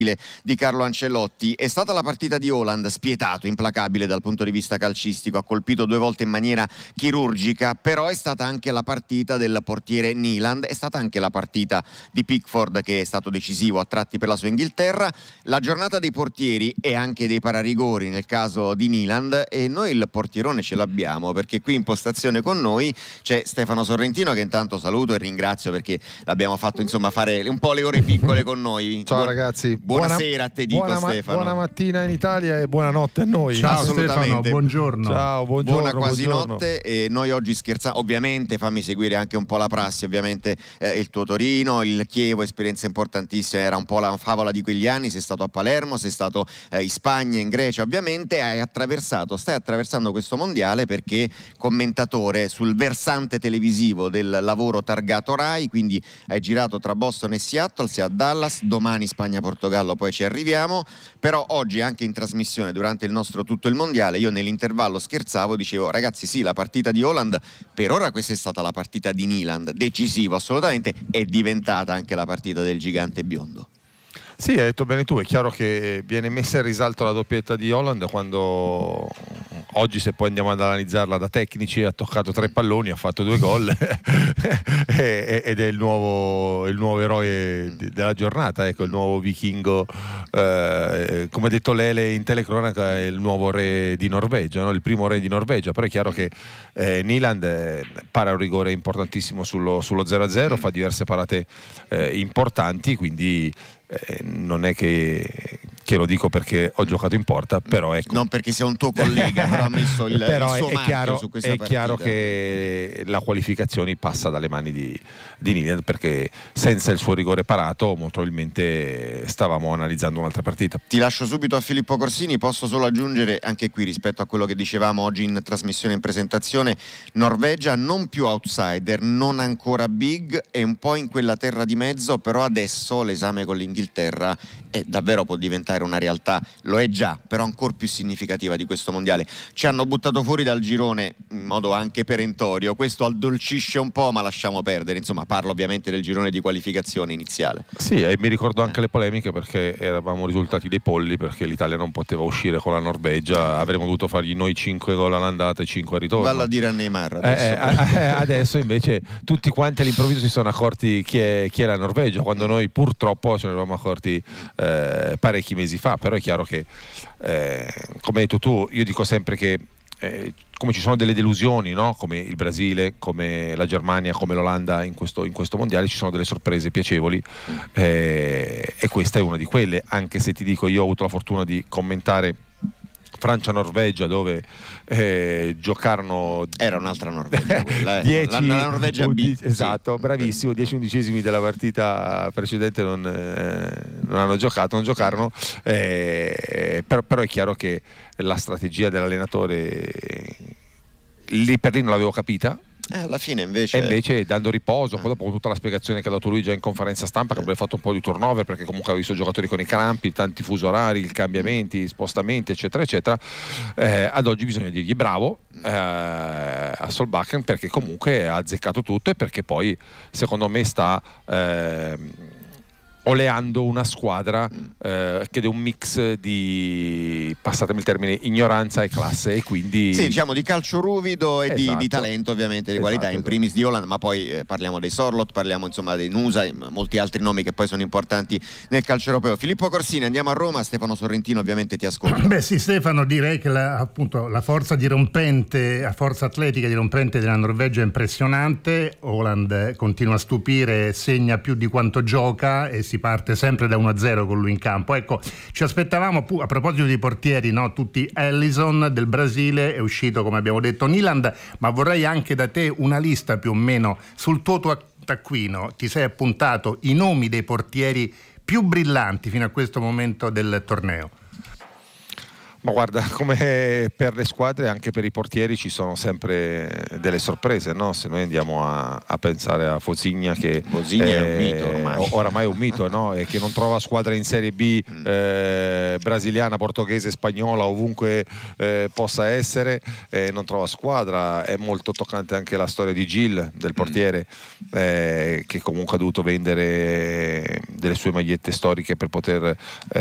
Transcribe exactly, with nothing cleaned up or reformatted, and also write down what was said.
di Carlo Ancelotti. È stata la partita di Haaland, spietato, implacabile dal punto di vista calcistico, ha colpito due volte in maniera chirurgica, però è stata anche la partita del portiere Nyland, è stata anche la partita di Pickford che è stato decisivo a tratti per la sua Inghilterra, la giornata dei portieri e anche dei pararigori nel caso di Nyland, e noi il portierone ce l'abbiamo perché qui in postazione con noi c'è Stefano Sorrentino, che intanto saluto e ringrazio perché l'abbiamo fatto insomma fare un po' le ore piccole con noi. Ciao ragazzi, buonasera buona, a te dico buona, Stefano. Buona mattina in Italia e buonanotte a noi. Ciao Stefano, buongiorno. Ciao, buongiorno. Buona quasi buongiorno. notte, e noi oggi scherziamo, ovviamente fammi seguire anche un po' la prassi, ovviamente eh, il tuo Torino, il Chievo, esperienza importantissima, era un po' la favola di quegli anni, sei stato a Palermo, sei stato eh, in Spagna, in Grecia, ovviamente hai attraversato, stai attraversando questo mondiale perché commentatore sul versante televisivo del lavoro targato Rai, quindi hai girato tra Boston e Seattle, sei a Dallas, domani Spagna-Portogallo, poi ci arriviamo, però oggi anche in trasmissione durante il nostro Tutto il Mondiale io nell'intervallo scherzavo, dicevo ragazzi sì, la partita di Haaland, per ora questa è stata la partita di Nyland, decisivo assolutamente, è diventata anche la partita del gigante biondo. Sì, hai detto bene tu, è chiaro che viene messa in risalto la doppietta di Haaland quando oggi, se poi andiamo ad analizzarla da tecnici, ha toccato tre palloni, ha fatto due gol ed è il nuovo, il nuovo eroe della giornata, ecco, il nuovo vichingo, eh, come ha detto Lele in telecronaca, è il nuovo re di Norvegia, no? Il primo re di Norvegia, però è chiaro che eh, Nyland eh, para un rigore importantissimo sullo, sullo zero a zero, fa diverse parate eh, importanti, quindi Eh, non è che, che lo dico perché ho giocato in porta, però ecco. Non perché sei un tuo collega, però ha messo il, però il suo è, marchio chiaro, su questa è partita. chiaro che la qualificazione passa dalle mani di, di Nyland, perché senza il suo rigore parato molto probabilmente stavamo analizzando un'altra partita. Ti lascio subito a Filippo Corsini, posso solo aggiungere anche qui rispetto a quello che dicevamo oggi in trasmissione, in presentazione, Norvegia non più outsider, non ancora big, è un po' in quella terra di mezzo, però adesso l'esame con l'Inghilterra è davvero, può diventare una realtà, lo è già, però ancora più significativa di questo mondiale. Ci hanno buttato fuori dal girone in modo anche perentorio, questo addolcisce un po', ma lasciamo perdere, insomma parlo ovviamente del girone di qualificazione iniziale. Sì, e mi ricordo anche le polemiche perché eravamo risultati dei polli, perché l'Italia non poteva uscire con la Norvegia, avremmo dovuto fargli noi cinque gol all'andata e cinque al ritorno. Vallo a dire a Neymar adesso. Eh, eh, adesso invece tutti quanti all'improvviso si sono accorti chi è, chi è la Norvegia, quando noi purtroppo ce ne eravamo accorti eh, parecchi mesi fa. Però è chiaro che eh, come hai detto tu, io dico sempre che eh, come ci sono delle delusioni, no? Come il Brasile, come la Germania, come l'Olanda in questo, in questo mondiale, ci sono delle sorprese piacevoli eh, e questa è una di quelle, anche se ti dico, io ho avuto la fortuna di commentare Francia-Norvegia, dove eh, giocarono era un'altra Norvegia quella, eh. dieci, la, la Norvegia B, esatto, sì. Bravissimo, dieci undicesimi della partita precedente non, eh, non hanno giocato, non giocarono eh, però, però è chiaro che la strategia dell'allenatore lì per lì non l'avevo capita. Eh, alla fine invece e invece dando riposo, poi dopo tutta la spiegazione che ha dato lui già in conferenza stampa, che avrebbe fatto un po' di turnover perché comunque ha visto giocatori con i crampi, tanti fusi orari, cambiamenti, spostamenti eccetera eccetera, eh, ad oggi bisogna dirgli bravo eh, a Solbakken, perché comunque ha azzeccato tutto e perché poi secondo me sta eh, oleando una squadra eh, che è un mix di, passatemi il termine, ignoranza e classe, e quindi sì, diciamo di calcio ruvido e esatto. di, di talento, ovviamente di esatto, qualità, in primis di Haaland, ma poi eh, parliamo dei Sorloth, parliamo insomma dei Nusa e molti altri nomi che poi sono importanti nel calcio europeo. Filippo Corsini, andiamo a Roma, Stefano Sorrentino ovviamente ti ascolta. Beh sì Stefano, direi che la, appunto la forza dirompente, la forza atletica dirompente della Norvegia è impressionante. Haaland continua a stupire, segna più di quanto gioca e si parte sempre da uno a zero con lui in campo. Ecco, ci aspettavamo, a proposito di portieri, no? Tutti Ellison del Brasile, è uscito come abbiamo detto Nyland, ma vorrei anche da te una lista più o meno sul tuo taccuino. Ti sei appuntato i nomi dei portieri più brillanti fino a questo momento del torneo? Ma guarda, come per le squadre, anche per i portieri ci sono sempre delle sorprese, no? Se noi andiamo a, a pensare a Fosigna, che Fosigna è un mito eh, ormai. oramai è un mito, no? E che non trova squadra in Serie B eh, brasiliana, portoghese, spagnola, ovunque eh, possa essere, eh, non trova squadra. È molto toccante anche la storia di Gil, del portiere, eh, che comunque ha dovuto vendere delle sue magliette storiche per poter